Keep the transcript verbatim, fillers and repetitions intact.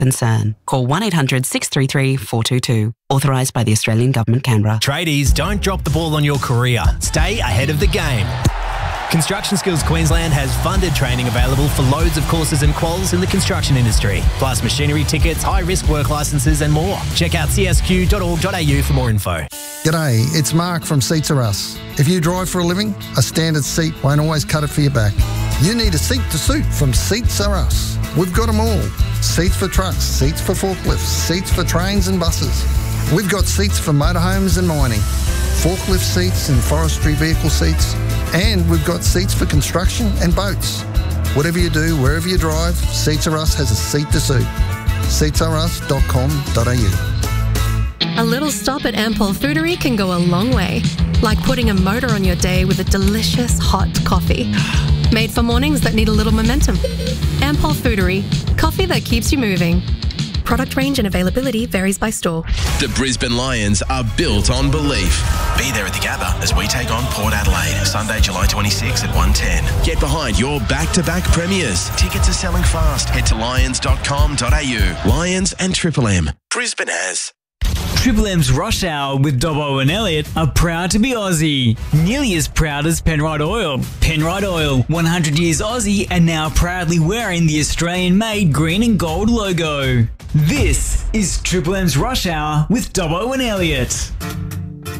concern. Call one eight hundred six three three four two two. Authorised by the Australian Government, Canberra. Tradies, don't drop the ball on your career. Stay ahead of the game. Construction Skills Queensland has funded training available for loads of courses and quals in the construction industry, plus machinery tickets, high-risk work licences and more. Check out c s q dot org dot a u for more info. G'day, it's Mark from Seats Are Us. If you drive for a living, a standard seat won't always cut it for your back. You need a seat to suit from Seats Are Us. We've got them all. Seats for trucks, seats for forklifts, seats for trains and buses. We've got seats for motorhomes and mining, forklift seats and forestry vehicle seats, and we've got seats for construction and boats. Whatever you do, wherever you drive, Seats Are Us has a seat to suit. seats are us dot com dot a u. A little stop at Ampol Foodery can go a long way, like putting a motor on your day with a delicious hot coffee. Made for mornings that need a little momentum. Ampol Foodery, coffee that keeps you moving. Product range and availability varies by store. The Brisbane Lions are built on belief. Be there at the Gather as we take on Port Adelaide, Sunday, July twenty-sixth at one ten. Get behind your back-to-back premiers. Tickets are selling fast. Head to lions dot com dot a u. Lions and Triple M. Brisbane has. Triple M's Rush Hour with Dobbo and Elliot are proud to be Aussie. Nearly as proud as Penrite Oil. Penrite Oil, one hundred years Aussie and now proudly wearing the Australian-made green and gold logo. This is Triple M's Rush Hour with Dobbo and Elliot.